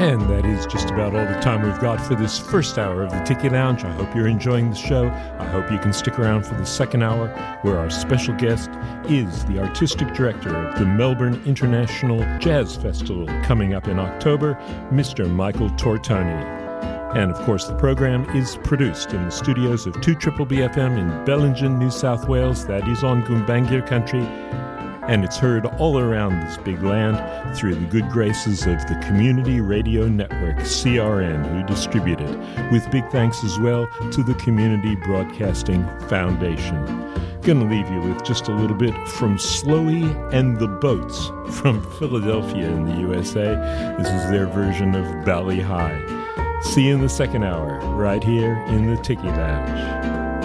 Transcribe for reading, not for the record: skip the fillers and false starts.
And that is just about all the time we've got for this first hour of the Tiki Lounge. I hope you're enjoying the show. I hope you can stick around for the second hour, where our special guest is the artistic director of the Melbourne International Jazz Festival coming up in October, Mr. Michael Tortoni. And of course, the program is produced in the studios of 2BBFM in Bellingen, New South Wales. That is on Gumbaynggirr country. And it's heard all around this big land through the good graces of the Community Radio Network, CRN, who distribute it, with big thanks as well to the Community Broadcasting Foundation. Gonna leave you with just a little bit from Slowey and the Boats from Philadelphia in the USA. This is their version of Bali High. See you in the second hour, right here in the Tiki Lounge.